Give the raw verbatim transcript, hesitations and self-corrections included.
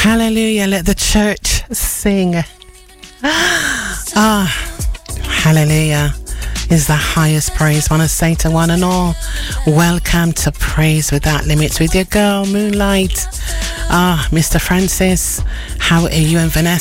Hallelujah, let the church sing. Ah, hallelujah is the highest praise. Want to say to one and all, welcome to Praise Without Limits with your girl, Moonlight. Ah, Mister Francis, how are you and Vanessa?